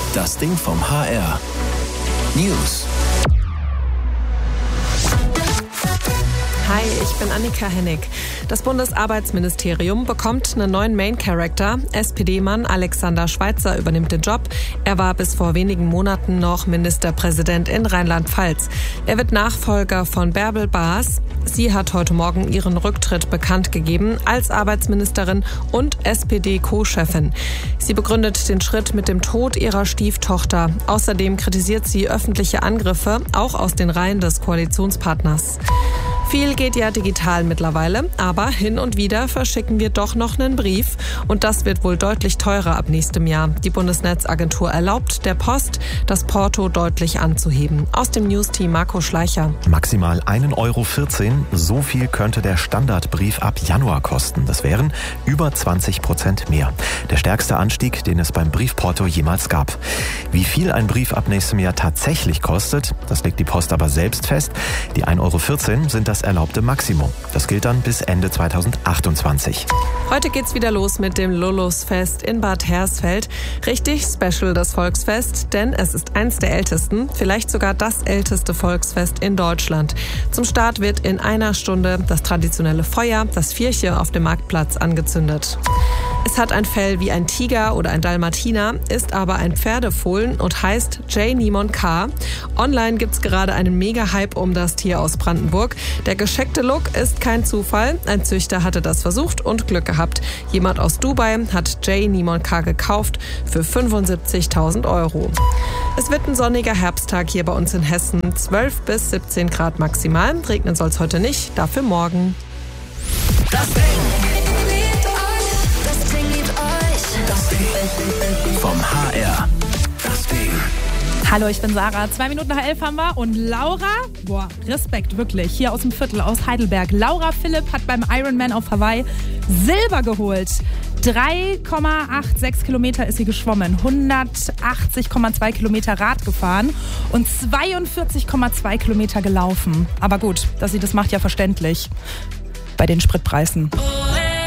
Das Ding vom HR. News. Hi, ich bin Annika Hennig. Das Bundesarbeitsministerium bekommt einen neuen Main-Character. SPD-Mann Alexander Schweitzer übernimmt den Job. Er war bis vor wenigen Monaten noch Ministerpräsident in Rheinland-Pfalz. Er wird Nachfolger von Bärbel Baas. Sie hat heute Morgen ihren Rücktritt bekannt gegeben als Arbeitsministerin und SPD-Co-Chefin. Sie begründet den Schritt mit dem Tod ihrer Stieftochter. Außerdem kritisiert sie öffentliche Angriffe, auch aus den Reihen des Koalitionspartners. Viel geht ja digital mittlerweile, aber hin und wieder verschicken wir doch noch einen Brief. Und das wird wohl deutlich teurer ab nächstem Jahr. Die Bundesnetzagentur erlaubt der Post, das Porto deutlich anzuheben. Aus dem Newsteam Marco Schleicher. Maximal 1,14 €. So viel könnte der Standardbrief ab Januar kosten. Das wären über 20% mehr. Der stärkste Anstieg, den es beim Briefporto jemals gab. Wie viel ein Brief ab nächstem Jahr tatsächlich kostet, das legt die Post aber selbst fest. Die 1,14 € sind das erlaubte Maximum. Das gilt dann bis Ende 2028. Heute geht's wieder los mit dem Lulusfest in Bad Hersfeld. Richtig special das Volksfest, denn es ist eins der ältesten, vielleicht sogar das älteste Volksfest in Deutschland. Zum Start wird in einer Stunde das traditionelle Feuer, das Vierche auf dem Marktplatz, angezündet. Es hat ein Fell wie ein Tiger oder ein Dalmatiner, ist aber ein Pferdefohlen und heißt J. Nimon K. Online gibt's gerade einen Mega-Hype um das Tier aus Brandenburg. Der gescheckte Look ist kein Zufall. Ein Züchter hatte das versucht und Glück gehabt. Jemand aus Dubai hat J. Nimon K. gekauft für 75.000 €. Es wird ein sonniger Herbsttag hier bei uns in Hessen. 12 bis 17 Grad maximal. Regnen soll es heute nicht, dafür morgen. Das Ding vom HR. Das Ding. Hallo, ich bin Sarah. 2 Minuten nach 11 haben wir. Und Laura, Respekt, wirklich, hier aus dem Viertel, aus Heidelberg. Laura Philipp hat beim Ironman auf Hawaii Silber geholt. 3,86 Kilometer ist sie geschwommen, 180,2 Kilometer Rad gefahren und 42,2 Kilometer gelaufen. Aber gut, dass sie das macht, ja verständlich bei den Spritpreisen.